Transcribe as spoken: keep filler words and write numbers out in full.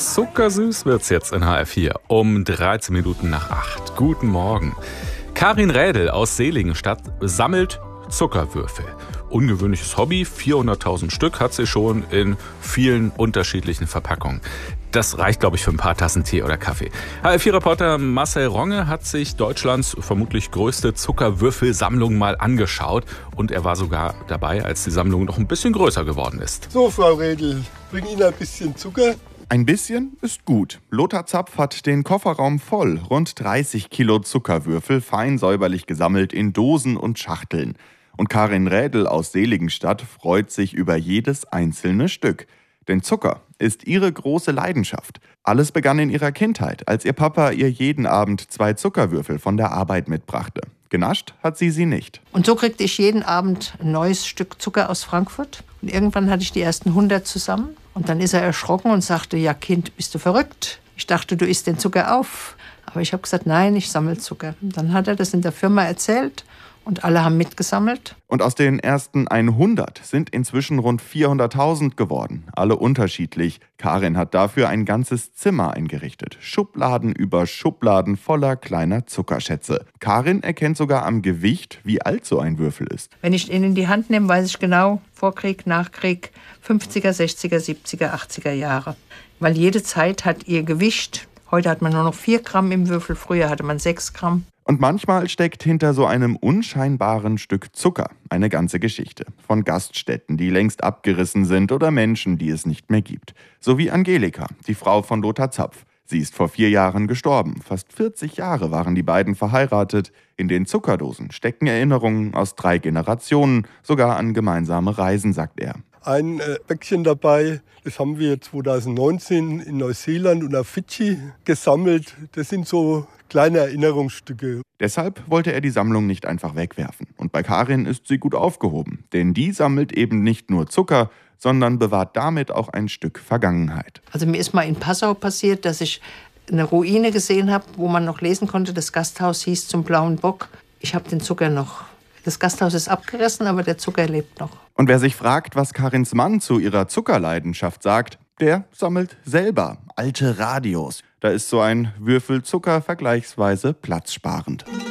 Zuckersüß wird's jetzt in H R vier um dreizehn Minuten nach acht. Guten Morgen. Karin Rädel aus Seligenstadt sammelt Zuckerwürfel. Ungewöhnliches Hobby, vierhunderttausend Stück hat sie schon in vielen unterschiedlichen Verpackungen. Das reicht, glaube ich, für ein paar Tassen Tee oder Kaffee. H R vier-Reporter Marcel Ronge hat sich Deutschlands vermutlich größte Zuckerwürfelsammlung mal angeschaut. Und er war sogar dabei, als die Sammlung noch ein bisschen größer geworden ist. So, Frau Rädel, bring Ihnen ein bisschen Zucker. Ein bisschen ist gut. Lothar Zapf hat den Kofferraum voll. Rund dreißig Kilo Zuckerwürfel, fein säuberlich gesammelt in Dosen und Schachteln. Und Karin Rädel aus Seligenstadt freut sich über jedes einzelne Stück. Denn Zucker ist ihre große Leidenschaft. Alles begann in ihrer Kindheit, als ihr Papa ihr jeden Abend zwei Zuckerwürfel von der Arbeit mitbrachte. Genascht hat sie sie nicht. Und so kriegte ich jeden Abend ein neues Stück Zucker aus Frankfurt. Und irgendwann hatte ich die ersten hundert zusammen. Und dann ist er erschrocken und sagte, ja Kind, bist du verrückt? Ich dachte, du isst den Zucker auf. Aber ich habe gesagt, nein, ich sammle Zucker. Dann hat er das in der Firma erzählt. Und alle haben mitgesammelt. Und aus den ersten hundert sind inzwischen rund vierhunderttausend geworden. Alle unterschiedlich. Karin hat dafür ein ganzes Zimmer eingerichtet. Schubladen über Schubladen voller kleiner Zuckerschätze. Karin erkennt sogar am Gewicht, wie alt so ein Würfel ist. Wenn ich ihn in die Hand nehme, weiß ich genau, Vorkrieg, Nachkrieg, fünfziger, sechziger, siebziger, achtziger Jahre. Weil jede Zeit hat ihr Gewicht. Heute hat man nur noch vier Gramm im Würfel, früher hatte man sechs Gramm. Und manchmal steckt hinter so einem unscheinbaren Stück Zucker eine ganze Geschichte. Von Gaststätten, die längst abgerissen sind, oder Menschen, die es nicht mehr gibt. So wie Angelika, die Frau von Lothar Zapf. Sie ist vor vier Jahren gestorben. Fast vierzig Jahre waren die beiden verheiratet. In den Zuckerdosen stecken Erinnerungen aus drei Generationen, sogar an gemeinsame Reisen, sagt er. Ein äh, Päckchen dabei, das haben wir zweitausendneunzehn in Neuseeland und auf Fidschi gesammelt. Das sind so kleine Erinnerungsstücke. Deshalb wollte er die Sammlung nicht einfach wegwerfen. Und bei Karin ist sie gut aufgehoben. Denn die sammelt eben nicht nur Zucker, sondern bewahrt damit auch ein Stück Vergangenheit. Also mir ist mal in Passau passiert, dass ich eine Ruine gesehen habe, wo man noch lesen konnte, das Gasthaus hieß zum Blauen Bock. Ich habe den Zucker noch. Das Gasthaus ist abgerissen, aber der Zucker lebt noch. Und wer sich fragt, was Karins Mann zu ihrer Zuckerleidenschaft sagt, der sammelt selber alte Radios. Da ist so ein Würfel Zucker vergleichsweise platzsparend.